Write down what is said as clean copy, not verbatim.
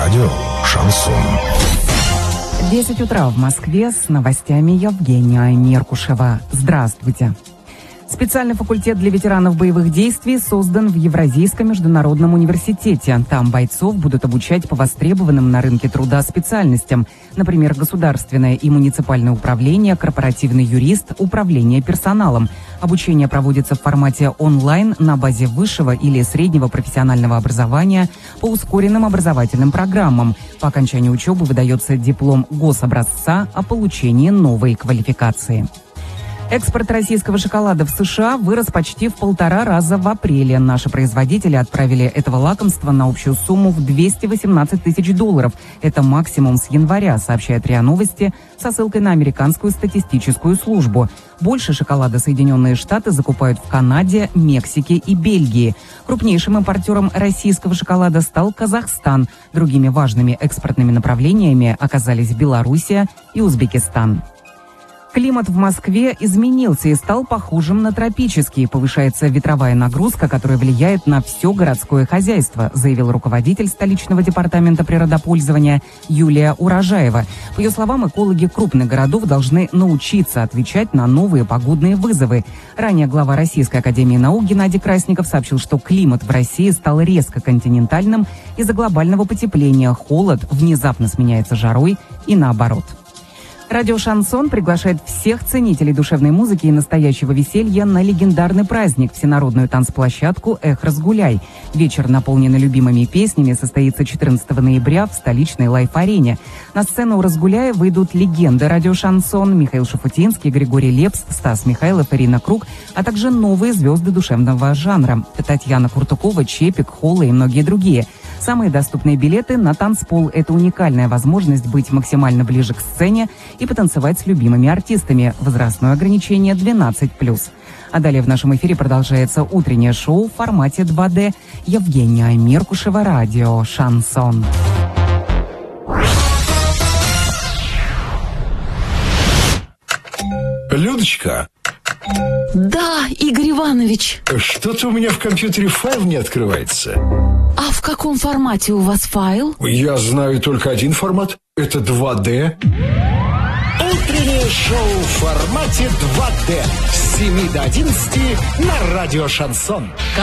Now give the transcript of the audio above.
Радио «Шансон». 10 утра в Москве, с новостями Евгения Меркушева. Здравствуйте. Специальный факультет для ветеранов боевых действий создан в Евразийском международном университете. Там бойцов будут обучать по востребованным на рынке труда специальностям. Например, государственное и муниципальное управление, корпоративный юрист, управление персоналом. Обучение проводится в формате онлайн на базе высшего или среднего профессионального образования по ускоренным образовательным программам. По окончании учебы выдается диплом гособразца о получении новой квалификации. Экспорт российского шоколада в США вырос почти в 1,5 раза в апреле. Наши производители отправили этого лакомства на общую сумму в $218 тысяч. Это максимум с января, сообщает РИА Новости со ссылкой на американскую статистическую службу. Больше шоколада Соединенные Штаты закупают в Канаде, Мексике и Бельгии. Крупнейшим импортером российского шоколада стал Казахстан. Другими важными экспортными направлениями оказались Белоруссия и Узбекистан. Климат в Москве изменился и стал похожим на тропический. Повышается ветровая нагрузка, которая влияет на все городское хозяйство, заявил руководитель столичного департамента природопользования Юлия Урожаева. По ее словам, экологи крупных городов должны научиться отвечать на новые погодные вызовы. Ранее глава Российской академии наук Геннадий Красников сообщил, что климат в России стал резко континентальным из-за глобального потепления. Холод внезапно сменяется жарой и наоборот. Радио «Шансон» приглашает всех ценителей душевной музыки и настоящего веселья на легендарный праздник – всенародную танцплощадку «Эх, разгуляй». Вечер, наполненный любимыми песнями, состоится 14 ноября в столичной Лайф-арене. На сцену у «Разгуляя» выйдут легенды радио «Шансон» Михаил Шафутинский, Григорий Лепс, Стас Михайлов, Ирина Круг, а также новые звезды душевного жанра – Татьяна Куртукова, Чепик, Холла и многие другие. Самые доступные билеты на танцпол – это уникальная возможность быть максимально ближе к сцене и потанцевать с любимыми артистами. Возрастное ограничение 12+. А далее в нашем эфире продолжается утреннее шоу в формате 2D. Евгения Меркушева, радио «Шансон». Людочка. Да, Игорь Иванович. Что-то у меня в компьютере файл не открывается. А в каком формате у вас файл? Я знаю только один формат. Это 2D. Утреннее шоу в формате 2D с 7 до 11 на радио «Шансон».